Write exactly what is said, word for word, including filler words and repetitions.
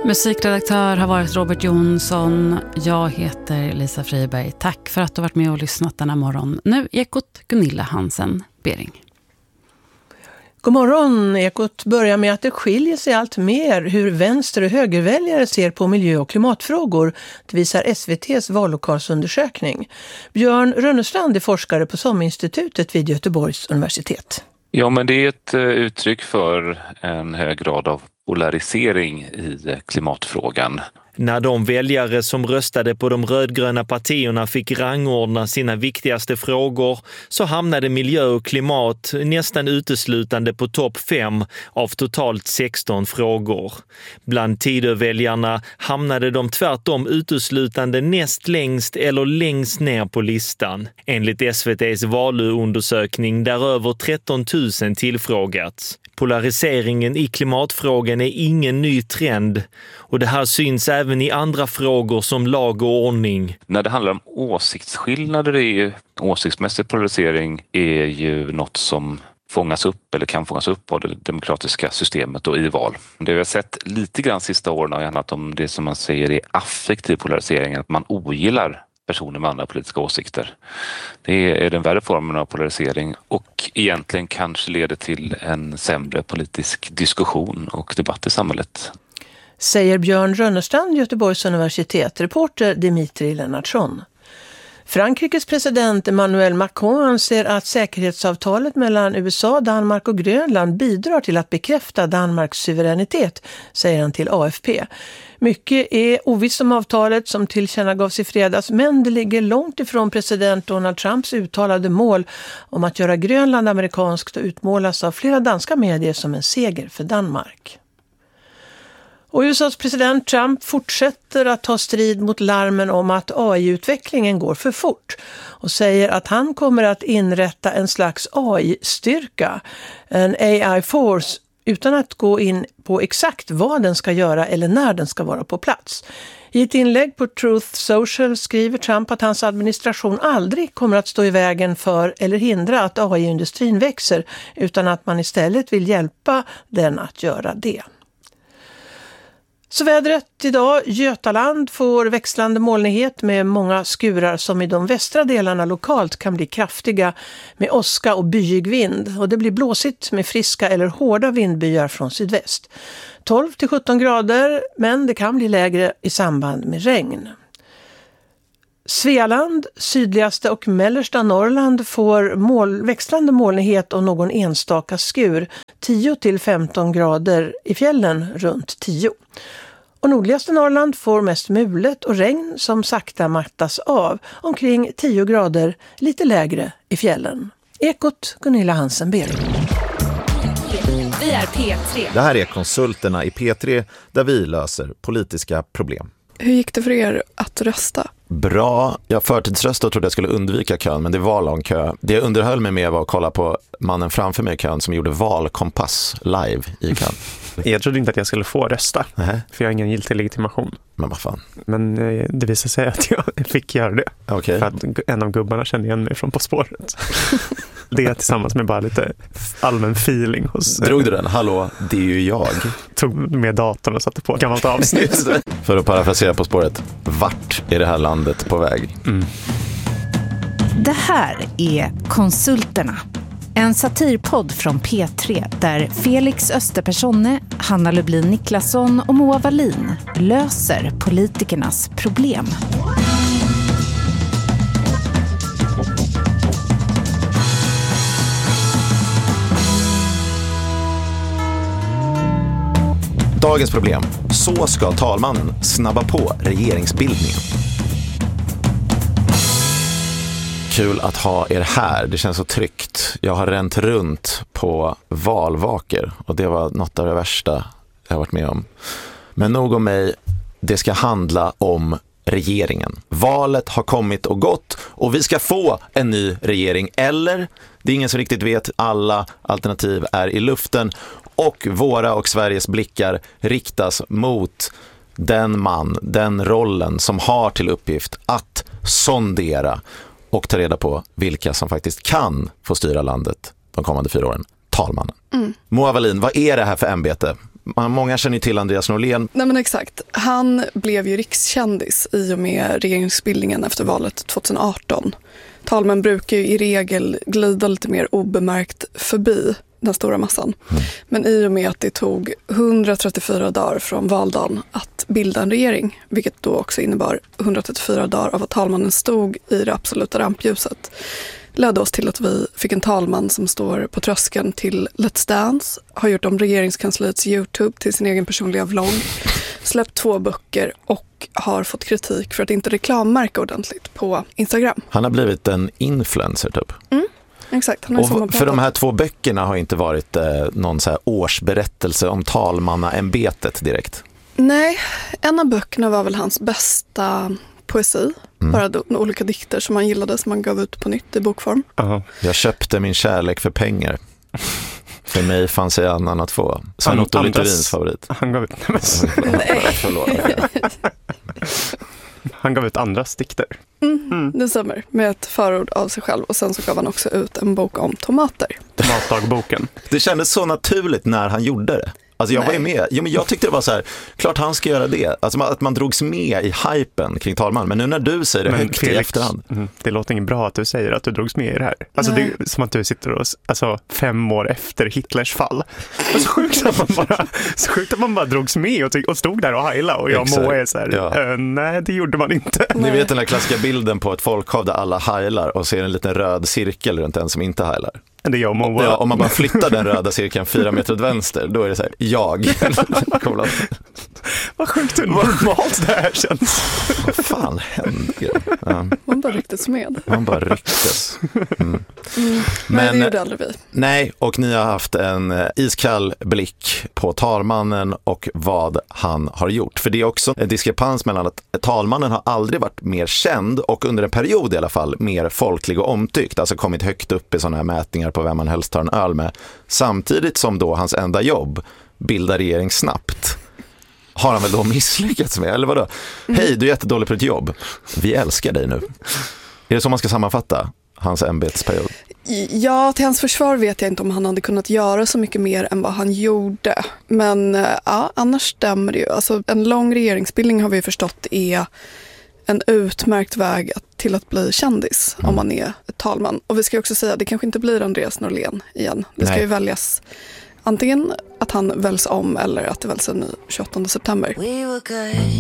Musikredaktör har varit Robert Jonsson. Jag heter Lisa Friberg. Tack för att du har varit med och lyssnat denna morgon. Nu Ekot Gunilla Hansen Bering. God morgon. Ekot börjar med att det skiljer sig allt mer hur vänster- och högerväljare ser på miljö- och klimatfrågor. Det visar S V T:s vallokalsundersökning. Björn Rönnestrand är forskare på SOM-institutet vid Göteborgs universitet. Ja, men det är ett uttryck för en hög grad av polarisering i klimatfrågan. När de väljare som röstade på de rödgröna partierna fick rangordna sina viktigaste frågor så hamnade miljö och klimat nästan uteslutande på topp fem av totalt sexton frågor. Bland Tidöväljarna hamnade de tvärtom uteslutande näst längst eller längst ner på listan. Enligt S V T:s valundersökning där över tretton tusen tillfrågats. Polariseringen i klimatfrågan är ingen ny trend och det här syns även i andra frågor som lag och ordning. När det handlar om åsiktsskillnader, är ju, åsiktsmässig polarisering är ju något som fångas upp eller kan fångas upp av det demokratiska systemet och i val. Det vi har sett lite grann sista åren har handlat om det som man säger är affektiv polarisering, att man ogillar personer med andra politiska åsikter. Det är den värre formen av polarisering och egentligen kanske leder till en sämre politisk diskussion och debatt i samhället. Säger Björn Rönnestrand, Göteborgs universitet, reporter Dimitri Lennartsson. Frankrikes president Emmanuel Macron anser att säkerhetsavtalet mellan U S A, Danmark och Grönland bidrar till att bekräfta Danmarks suveränitet, säger han till A F P. Mycket är ovisst om avtalet som tillkännagavs i fredags, men det ligger långt ifrån president Donald Trumps uttalade mål om att göra Grönland amerikanskt och utmålas av flera danska medier som en seger för Danmark. Och U S A:s president Trump fortsätter att ta strid mot larmen om att A I-utvecklingen går för fort och säger att han kommer att inrätta en slags A I-styrka, en A I-force, utan att gå in på exakt vad den ska göra eller när den ska vara på plats. I ett inlägg på Truth Social skriver Trump att hans administration aldrig kommer att stå i vägen för eller hindra att A I-industrin växer, utan att man istället vill hjälpa den att göra det. Så vädret idag, Götaland får växlande molnighet med många skurar som i de västra delarna lokalt kan bli kraftiga med åska och byig vind. Och det blir blåsigt med friska eller hårda vindbyar från sydväst. tolv till sjutton grader, men det kan bli lägre i samband med regn. Svealand, sydligaste och mellersta Norrland får mål, växlande molnighet och någon enstaka skur. tio till femton grader i fjällen runt tio. Och nordligaste Norrland får mest mulet och regn som sakta mattas av. Omkring tio grader, lite lägre i fjällen. Ekot Gunilla Hansen Bering. Vi är P tre. Det här är Konsulterna i P tre där vi löser politiska problem. Hur gick det för er att rösta? Bra. Jag förtidsröstade och trodde jag skulle undvika kön, men det var lång kö. Det jag underhöll mig med var att kolla på mannen framför mig i kön som gjorde valkompass live i kön. Jag trodde inte att jag skulle få rösta, uh-huh. för jag har ingen giltig legitimation. Men vad fan? Men det visade sig att jag fick göra det. Okay. För att en av gubbarna kände igen mig från På spåret. Det tillsammans med bara lite allmän feeling. Hos, Drog du den? Hallå, det är ju jag. Tog med datorn och satte på ett gammalt avsnitt. För att parafrasera På spåret, vart är det här landet på väg? Mm. Det här är Konsulterna. En satirpodd från P tre där Felix Österpersonne, Hanna Lublin Niklasson och Moa Wallin löser politikernas problem. Dagens problem. Så ska talmannen snabba på regeringsbildningen. Kul att ha er här. Det känns så tryggt. Jag har ränt runt på valvaker och det var något av det värsta jag har varit med om. Men nog om mig. Det ska handla om regeringen. Valet har kommit och gått och vi ska få en ny regering. Eller, det är ingen som riktigt vet. Alla alternativ är i luften och våra och Sveriges blickar riktas mot den man, den rollen som har till uppgift att sondera och ta reda på vilka som faktiskt kan få styra landet de kommande fyra åren. Talmannen. Mm. Moa Wallin, vad är det här för ämbete? Många känner till Andreas Norlén. Nej men exakt. Han blev ju rikskändis i och med regeringsbildningen efter valet tjugoarton. Talmän brukar ju i regel glida lite mer obemärkt förbi den stora massan. Mm. Men i och med att det tog hundratrettiofyra dagar från valdagen att bilda en regering, vilket då också innebar hundratrettiofyra dagar av att talmannen stod i det absoluta rampljuset, ledde oss till att vi fick en talman som står på tröskeln till Let's Dance, har gjort om regeringskansliets YouTube till sin egen personliga vlogg, släppt två böcker och har fått kritik för att inte reklammärka ordentligt på Instagram. Han har blivit en influencer typ. Mm. Exakt. Han har och för de här två böckerna har inte varit eh, någon så här årsberättelse om talmannaämbetet direkt. Nej, en av böckerna var väl hans bästa poesi. Mm. Bara då, olika dikter som han gillade som han gav ut på nytt i bokform. Uh-huh. Jag köpte min kärlek för pengar. För mig fanns det annan att få. Sven Otto Littorins favorit. Han gav ut... Nej. Han gav ut andras dikter. Mm, mm. Det stämmer. Med ett förord av sig själv. Och sen så gav han också ut en bok om tomater. Tomatdagboken. Det kändes så naturligt när han gjorde det. Alltså jag Nej. var ju med. Jo, men jag tyckte det var så här, klart han ska göra det. Alltså att man drogs med i hypen kring talman. Men nu när du säger det men högt Felix, i efterhand. Mm, det låter inte bra att du säger att du drogs med i det här. Alltså Nej. Det är som att du sitter och, alltså fem år efter Hitlers fall. Och så sjukt att man bara, så sjukt att man bara drogs med och, och stod där och hejla. Och jag må är så här, ja. äh, nej det gjorde man inte. Ni vet den där klassiska bilden på ett folkhav där alla hejlar och ser en liten röd cirkel runt en som inte hejlar. Det är jag må ja, om man bara flyttar den röda cirkeln fyra meter åt vänster, då är det så här, jag. Vad sjukt normalt det här känns. Vad fan händer? Ja. Man bara rycktes med. Man bara rycktes. Mm. Mm. Men, nej, det gjorde aldrig vi. Nej, och ni har haft en iskall blick på talmannen och vad han har gjort. För det är också en diskrepans mellan att talmannen har aldrig varit mer känd och under en period i alla fall mer folklig och omtyckt. Alltså kommit högt upp i sådana här mätningar på vem man helst tar en öl med. Samtidigt som då hans enda jobb, bilda regering snabbt, har han väl då misslyckats med, eller vadå? Mm. Hej, du är jättedålig på ditt jobb. Vi älskar dig nu. Är det så man ska sammanfatta hans ämbetsperiod? Ja, till hans försvar vet jag inte om han hade kunnat göra så mycket mer än vad han gjorde. Men ja, annars stämmer det ju. Alltså, en lång regeringsbildning har vi förstått är en utmärkt väg till att bli kändis mm. om man är ett talman. Och vi ska också säga att det kanske inte blir Andreas Norlén igen. Det ska Nej. ju väljas antingen att han väljs om eller att det väljs en ny tjugoåttonde september. We were good.